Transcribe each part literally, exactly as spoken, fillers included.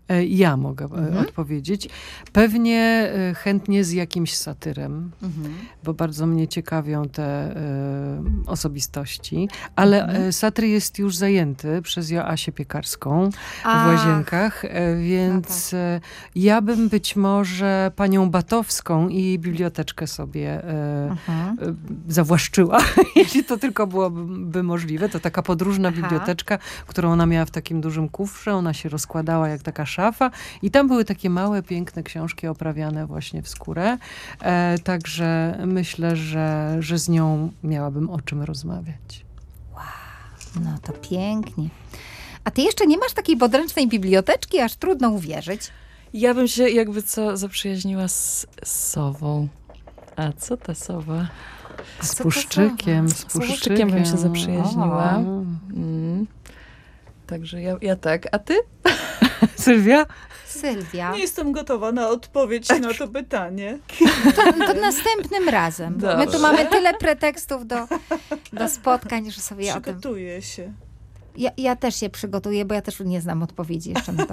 Ja mogę mhm. odpowiedzieć. Pewnie chętnie z jakimś satyrem, mhm. bo bardzo mnie ciekawią te y, osobistości. Ale mhm. satyr jest już zajęty przez Joasię Piekarską Ach. w Łazienkach, więc no tak. ja bym być może panią Batowską i jej biblioteczkę sobie y, y, zawłaszczyła, jeśli to tylko byłoby możliwe. To taka podróżna Aha. biblioteczka, którą ona miała w takim dużym kufrze. Ona się rozkładała jak taka szafa i tam były takie małe, piękne książki oprawiane właśnie w skórę. E, także myślę, że, że z nią miałabym o czym rozmawiać. Wow, no to pięknie. A ty jeszcze nie masz takiej podręcznej biblioteczki, aż trudno uwierzyć. Ja bym się jakby co zaprzyjaźniła z, z sową. A co ta sowa? Z puszczykiem. Z puszczykiem bym się zaprzyjaźniła. Mm. Także ja, ja tak. A ty? Sylwia? Sylwia. Nie jestem gotowa na odpowiedź na to pytanie. To, to następnym razem. Dobrze. My tu mamy tyle pretekstów do, do spotkań, że sobie o tym... Przygotuję się. Ja, ja też się przygotuję, bo ja też nie znam odpowiedzi jeszcze na to,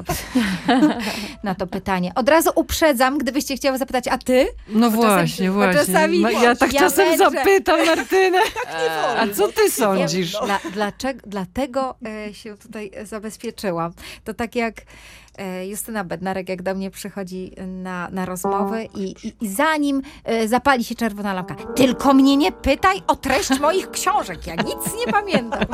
na to pytanie. Od razu uprzedzam, gdybyście chciały zapytać, a ty? No bo właśnie, czasem, właśnie. Czasami, ja właśnie. tak ja czasem męczę. zapytam Martynę. Tak nie wolno. A co ty sądzisz? Ja, dla, dlaczego, dlatego e, się tutaj zabezpieczyłam. To tak jak e, Justyna Bednarek, jak do mnie przychodzi na, na rozmowy i, i, i zanim e, zapali się czerwona lampka, tylko mnie nie pytaj o treść moich książek. Ja nic nie pamiętam.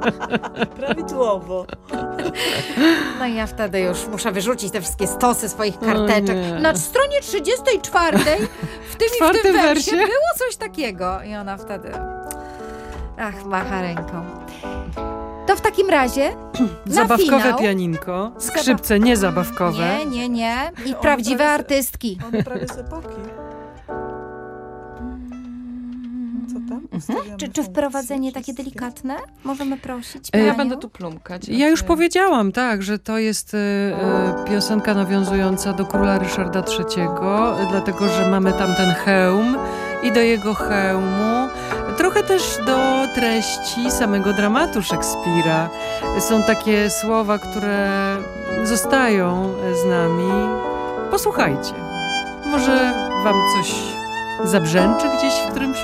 Prawidłowo. No i ja wtedy już muszę wyrzucić te wszystkie stosy swoich karteczek. Na stronie trzydziestej czwartej w tym i w tym wersie było coś takiego. I ona wtedy ach, macha ręką. To w takim razie na zabawkowe finał, pianinko, skrzypce niezabawkowe. Nie, nie, nie. I one prawdziwe prawie, artystki. One prawie z epoki. Mhm. Czy, czy wprowadzenie takie delikatne? Możemy prosić? Ja będę tu plumkać. Ja już powiedziałam, tak, że to jest y, y, piosenka nawiązująca do króla Ryszarda trzeciego, y, dlatego, że mamy tam ten hełm i do jego hełmu, trochę też do treści samego dramatu Szekspira. Są takie słowa, które zostają z nami. Posłuchajcie. Może wam coś zabrzęczy gdzieś w którymś